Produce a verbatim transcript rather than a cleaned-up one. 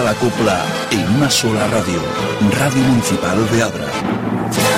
la copla en una sola radio, Radio Municipal de Adra.